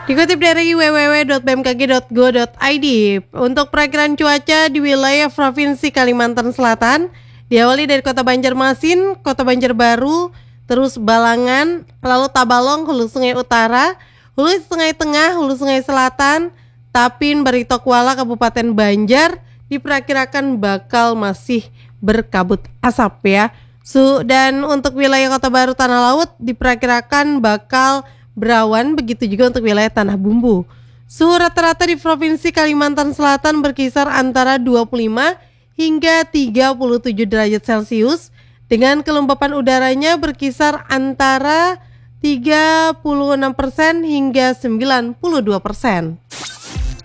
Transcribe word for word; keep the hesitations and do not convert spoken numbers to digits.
Dikutip dari w w w titik b m k g titik go titik i d, untuk perakiraan cuaca di wilayah Provinsi Kalimantan Selatan, diawali dari Kota Banjarmasin, Kota Banjarbaru, terus Balangan, lalu Tabalong, Hulu Sungai Utara, Hulu Sungai Tengah, Hulu Sungai Selatan, Tapin, Baritokuala, Kabupaten Banjar, diperkirakan bakal masih berkabut asap ya. Su dan untuk wilayah Kota Baru Tanah Laut diperkirakan bakal berawan, begitu juga untuk wilayah Tanah Bumbu. Suhu rata-rata di Provinsi Kalimantan Selatan berkisar antara dua puluh lima hingga tiga puluh tujuh derajat Celcius dengan kelembapan udaranya berkisar antara tiga puluh enam persen hingga sembilan puluh dua persen.